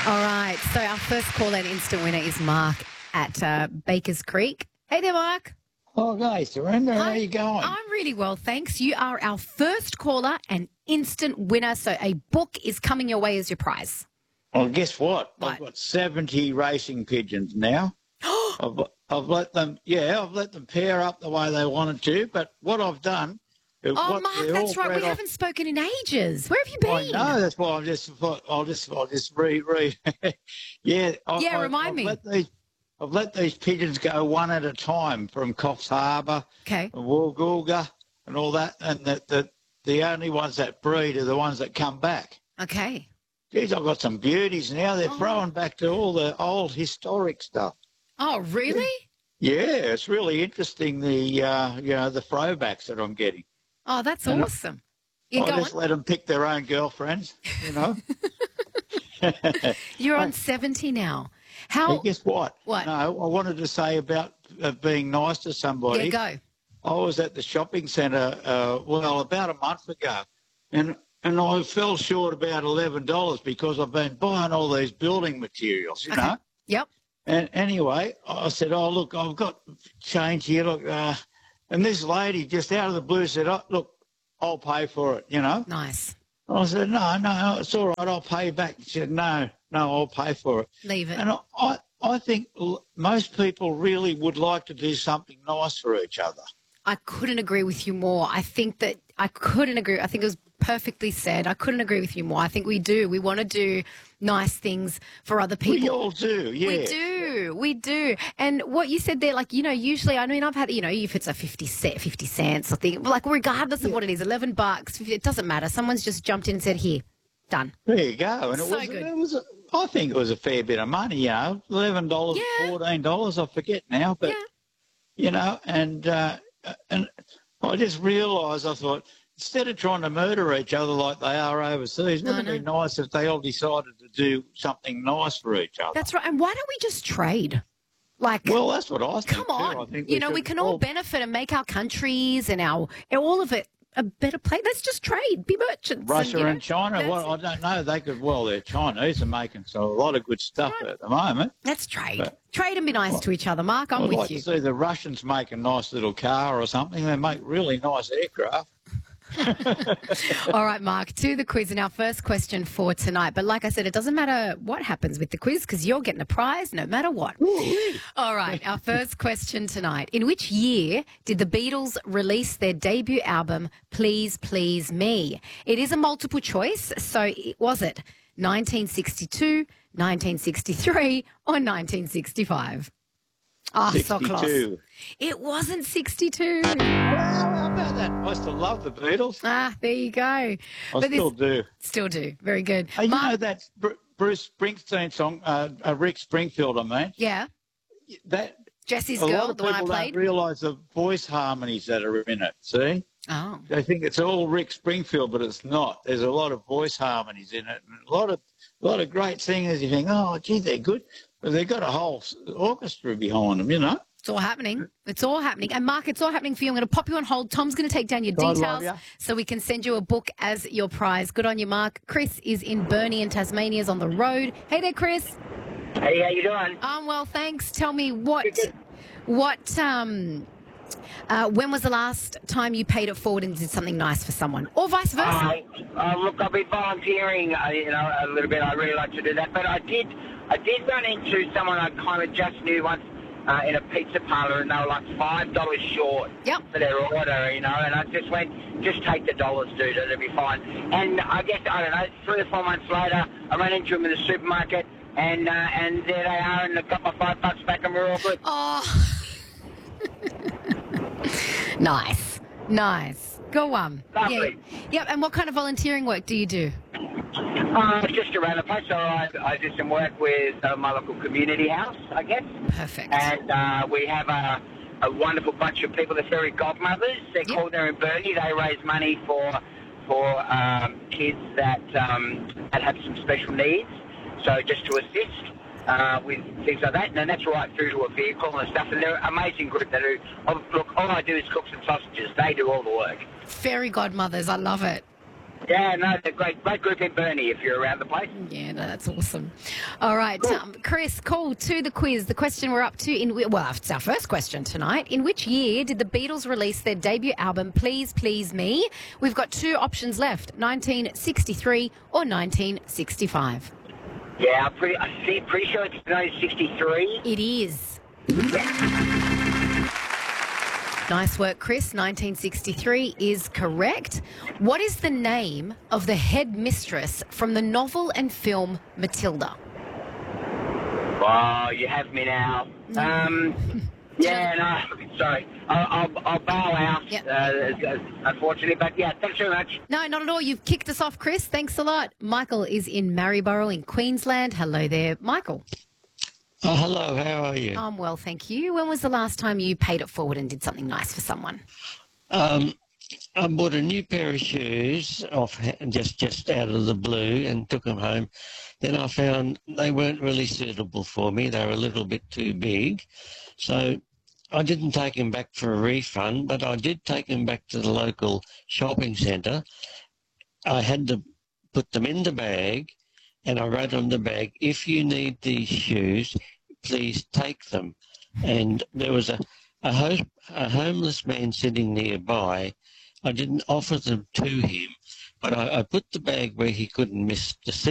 All right, so our first call and instant winner is Mark at Bakers Creek. Hey there, Mark. Oh, guys, Surrender, how are you going? I'm really well, thanks. You are our first caller and instant winner, so a book is coming your way as your prize. Well, guess what? What? I've got 70 racing pigeons now. I've let them pair up the way they wanted to, but what I've done... Oh, Mark, that's right. We haven't spoken in ages. Where have you been? I know, that's why I just thought I'll just read. Remind me. I've let these pigeons go one at a time from Coffs Harbour, Okay. and Woolgoolga and all that, and the only ones that breed are the ones that come back. Okay. Geez, I've got some beauties now. They're throwing back to all the old historic stuff. Oh, really? Yeah, it's really interesting, the throwbacks that I'm getting. Oh, that's awesome. I just let them pick their own girlfriends, you know. You're on 70 now. How? Hey, guess what? What? No, I wanted to say about being nice to somebody. Yeah, go. I was at the shopping centre, about a month ago, and I fell short about $11 because I've been buying all these building materials, you know. Yep. And anyway, I said, "Oh, look, I've got change here. Look," and this lady just out of the blue said, "Oh, look, I'll pay for it," you know. Nice. I said, no, it's all right, I'll pay you back. She said, no, I'll pay for it. Leave it. And I think most people really would like to do something nice for each other. I couldn't agree with you more. I think it was perfectly said. I couldn't agree with you more. I think we do. We want to do nice things for other people. We all do, yeah. We do. And what you said there, like, you know, usually, I mean, I've had, you know, if it's a 50 cents, I think, like, regardless of what it is, $11, it doesn't matter. Someone's just jumped in and said, here, done. There you go. And I think it was a fair bit of money, you know, $11, $14, I forget now, but, you know, and I just realised, I thought, instead of trying to murder each other like they are overseas, wouldn't it be nice if they all decided to do something nice for each other? That's right. And why don't we just trade? Well, that's what I think. Come on. I think we can all benefit and make our countries and all of it a better place. Let's just trade, be merchants. Russia and China, well, I don't know. They're Chinese are making a lot of good stuff at the moment. Let's trade. Trade and be nice to each other, Mark. I'm with you. I'd like to see the Russians make a nice little car or something. They make really nice aircraft. All right, Mark, to the quiz and our first question for tonight. But like I said, it doesn't matter what happens with the quiz because you're getting a prize no matter what. Ooh. All right, our first question tonight. In which year did the Beatles release their debut album, Please Please Me? It is a multiple choice, so was it 1962, 1963 or 1965? Oh, 62. so close. It wasn't 62. Well, how about that? I used to love the Beatles. Ah, there you go. I still do. Still do. Very good. You know that Bruce Springsteen song, Rick Springfield, I mean? Yeah. That Jesse's Girl, the one I played? A lot of people don't realise the voice harmonies that are in it, see? Oh. They think it's all Rick Springfield, but it's not. There's a lot of voice harmonies in it and a lot of great singers. You think, oh, gee, they're good. But they've got a whole orchestra behind them, you know. It's all happening. It's all happening. And, Mark, it's all happening for you. I'm going to pop you on hold. Tom's going to take down your details so we can send you a book as your prize. Good on you, Mark. Chris is in Burnie in Tasmania, is on the road. Hey there, Chris. Hey, how you doing? I'm well, thanks. Tell me when was the last time you paid it forward and did something nice for someone? Or vice versa? Look, I've been volunteering, a little bit. I really like to do that. But I did run into someone I kind of just knew once in a pizza parlour, and they were like $5 short for their order, you know, and I just went, just take the dollars, dude, it'll be fine. And I guess, I don't know, 3 or 4 months later, I ran into them in the supermarket, and there they are, and I got my $5 back, and we're all good. Oh. Nice. Go on. Lovely. Yep, and what kind of volunteering work do you do? Just around the place. So I do some work with my local community house, I guess. Perfect. And we have a wonderful bunch of people. They're fairy godmothers. They're called there in Burnie. They raise money for kids that have some special needs. So just to assist with things like that, and that's right through to a vehicle and stuff. And they're an amazing group. They do. Look, all I do is cook some sausages. They do all the work. Fairy godmothers. I love it. Yeah, no, it's a great group in Burnie if you're around the place. Yeah, no, that's awesome. All right, Chris, call to the quiz. The question we're up to it's our first question tonight. In which year did the Beatles release their debut album, Please Please Me? We've got two options left, 1963 or 1965. Yeah, I'm pretty sure it's 1963. It is. Nice work, Chris. 1963 is correct. What is the name of the head mistress from the novel and film Matilda? Oh, you have me now. Yeah, no, sorry. I'll bow out, Yep. Unfortunately, but yeah, thanks very much. No, not at all. You've kicked us off, Chris. Thanks a lot. Michael is in Maryborough in Queensland. Hello there, Michael. Oh, hello, how are you? I'm well, thank you. When was the last time you paid it forward and did something nice for someone? I bought a new pair of shoes off just out of the blue and took them home. Then I found they weren't really suitable for me. They were a little bit too big. So I didn't take them back for a refund, but I did take them back to the local shopping centre. I had to put them in the bag, and I wrote on the bag, if you need these shoes, please take them. And there was a homeless man sitting nearby. I didn't offer them to him, but I put the bag where he couldn't miss the seat.